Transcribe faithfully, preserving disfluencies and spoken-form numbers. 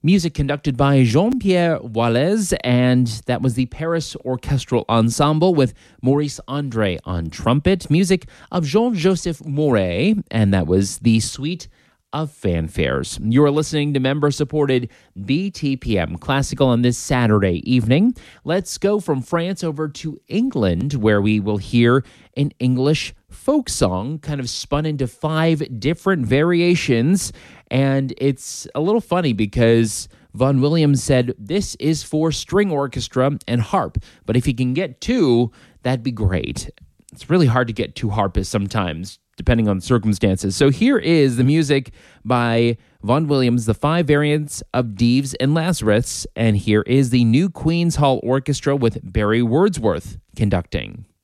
Music conducted by Jean-Pierre Wallace, and that was the Paris Orchestral Ensemble with Maurice Andre on trumpet. Music of Jean-Joseph Mouret, and that was the Suite of Fanfares. You are listening to member-supported B T P M Classical on this Saturday evening. Let's go from France over to England, where we will hear an English folk song kind of spun into five different variations. And it's a little funny because Vaughan Williams said this is for string orchestra and harp, but if he can get two, that'd be great. It's really hard to get two harpists sometimes, depending on circumstances. So here is the music by Vaughan Williams, the five variants of Dives and Lazarus, and here is the New Queen's Hall Orchestra with Barry Wordsworth conducting.